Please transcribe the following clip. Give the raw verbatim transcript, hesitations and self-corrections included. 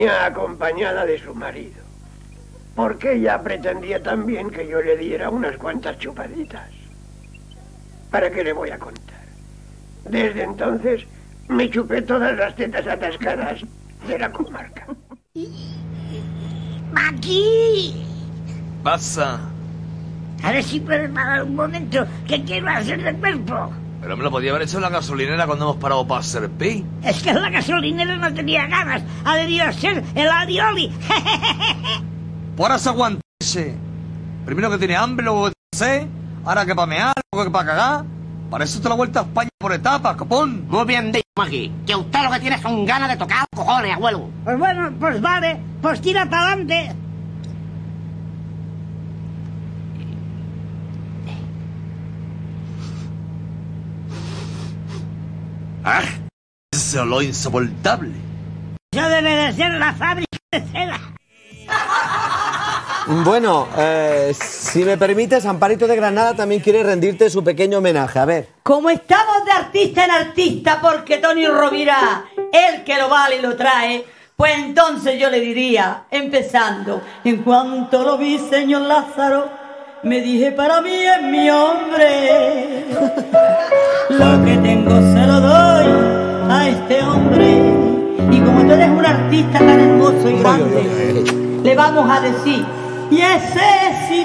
acompañada de su marido, porque ella pretendía también que yo le diera unas cuantas chupaditas. ¿Para qué le voy a contar? Desde entonces me chupé todas las tetas atascadas de la comarca. ¡Aquí! Pasa. A ver si puedes parar un momento, que quiero hacer de cuerpo. Pero me lo podía haber hecho en la gasolinera cuando hemos parado para hacer pi. Es que en la gasolinera no tenía ganas. Ha debido ser el alioli. Por eso aguantese. Primero que tiene hambre, luego que tiene sed. Ahora que para mear, luego que para cagar. Para eso te la vuelta a España por etapas, copón. Muy bien dicho, Maggie. Que usted lo que tiene son ganas de tocar cojones, abuelo. Pues bueno, pues vale. Pues tira para adelante. ¡Ah! Ese olor insoportable. Eso debe de ser la fábrica de cera. Bueno, eh, si me permites, Amparito de Granada también quiere rendirte su pequeño homenaje. A ver. Como estamos de artista en artista porque Tony Rovira, el que lo vale y lo trae, pues entonces yo le diría, empezando, en cuanto lo vi, señor Lázaro, me dije, para mí es mi hombre. Lo que tengo se lo doy a este hombre. Y como tú eres un artista tan hermoso y grande, le vamos a decir, y ese sí